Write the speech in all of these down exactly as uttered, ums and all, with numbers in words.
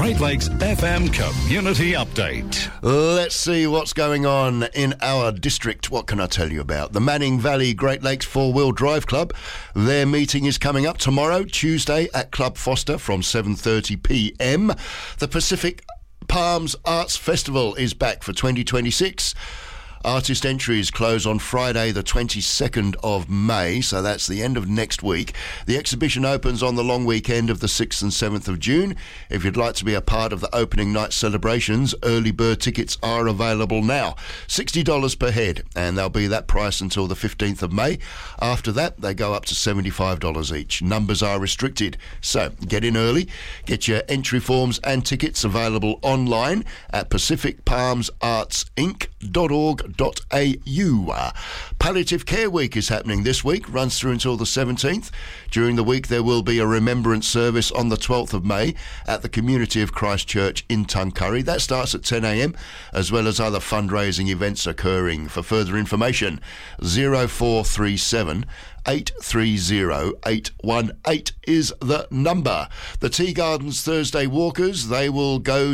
Great Lakes F M Community Update. Let's see what's going on in our district. What can I tell you about? The Manning Valley Great Lakes Four-Wheel Drive Club. Their meeting is coming up tomorrow, Tuesday, at Club Foster from seven thirty p m. The Pacific Palms Arts Festival is back for twenty twenty-six. Artist entries close on Friday the twenty-second of May, so that's the end of next week. The exhibition opens on the long weekend of the sixth and seventh of June. If you'd like to be a part of the opening night celebrations, early bird tickets are available now. sixty dollars per head, and they'll be that price until the fifteenth of May. After that, they go up to seventy-five dollars each. Numbers are restricted, so get in early. Get your entry forms and tickets available online at pacific palms arts inc dot org dot a u. Palliative Care Week is happening this week, runs through until the seventeenth. During the week there will be a remembrance service on the twelfth of May at the Community of Christ Church in Tuncurry. That starts at ten a m, as well as other fundraising events occurring. For further information, zero four three seven eight three zero eight one eight is the number. The Tea Gardens Thursday Walkers, they will go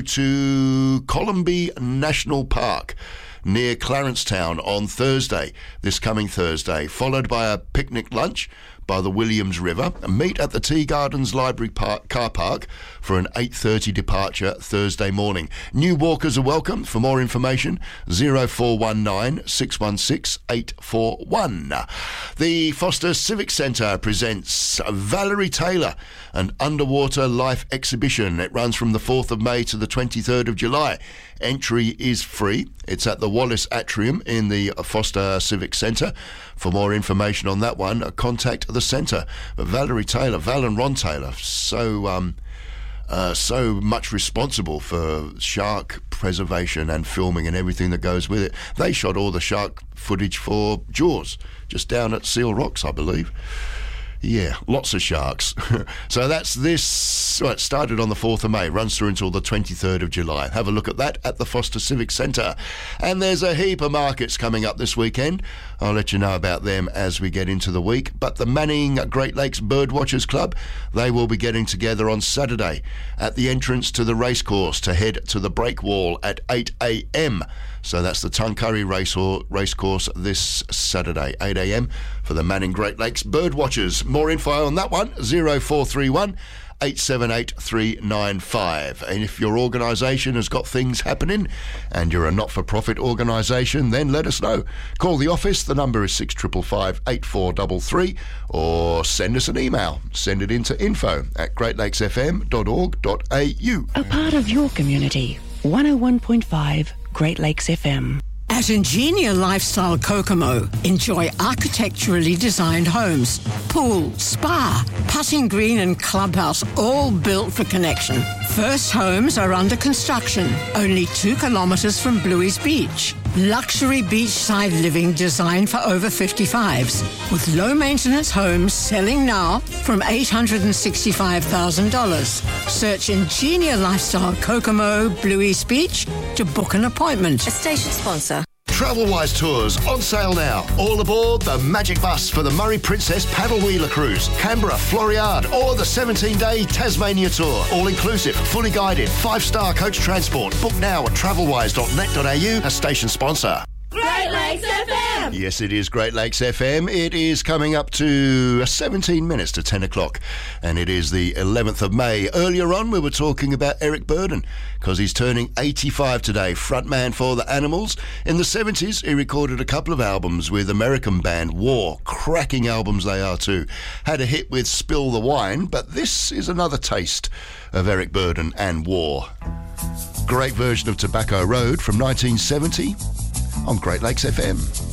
to Columbia National Park near Clarencetown on Thursday, this coming Thursday, followed by a picnic lunch by the Williams River, and meet at the Tea Gardens Library Park, car park for an eight thirty departure Thursday morning. New walkers are welcome. For more information, zero four one nine six one six eight four one. The Foster Civic Centre presents Valerie Taylor, an underwater life exhibition. It runs from the fourth of May to the twenty-third of July. Entry is free. It's at the Wallace Atrium in the Foster Civic Centre. For more information on that one, contact the centre. But Valerie Taylor, Val and Ron Taylor, so um, uh, so much responsible for shark preservation and filming and everything that goes with it. They shot all the shark footage for Jaws, just down at Seal Rocks, I believe. Yeah, lots of sharks. So that's this. Well, it started on the fourth of May, runs through until the twenty-third of July. Have a look at that at the Foster Civic Centre. And there's a heap of markets coming up this weekend. I'll let you know about them as we get into the week. But the Manning Great Lakes Birdwatchers Club, they will be getting together on Saturday at the entrance to the racecourse to head to the breakwall at eight a m. So that's the Tuncurry race racecourse this Saturday, eight a m for the Manning Great Lakes Birdwatchers. More info on that one, zero four three one eight seven eight three nine five. And if your organisation has got things happening and you're a not-for-profit organisation, then let us know. Call the office, the number is six five five eight four three three, or send us an email. Send it into info at great lakes f m dot org dot a u. A part of your community, one oh one point five Great Lakes F M. At Ingenia Lifestyle Kokomo, enjoy architecturally designed homes, pool, spa, putting green and clubhouse, all built for connection. First homes are under construction, only two kilometres from Bluey's Beach. Luxury beachside living designed for over fifty-fives, with low-maintenance homes selling now from eight hundred sixty-five thousand dollars. Search Ingenia Lifestyle Kokomo, Bluey's Beach to book an appointment. A station sponsor. Travelwise Tours on sale now. All aboard the Magic Bus for the Murray Princess Paddle Wheeler Cruise, Canberra, Floriade, or the seventeen-day Tasmania Tour. All inclusive, fully guided, five-star coach transport. Book now at travelwise dot net dot a u, a station sponsor. Great Lakes F M! Yes, it is Great Lakes F M. It is coming up to seventeen minutes to ten o'clock, and it is the eleventh of May. Earlier on, we were talking about Eric Burdon, because he's turning eighty-five today, frontman for The Animals. In the seventies, he recorded a couple of albums with American band War. Cracking albums they are too. Had a hit with Spill the Wine, but this is another taste of Eric Burdon and War. Great version of Tobacco Road from nineteen seventy on Great Lakes F M.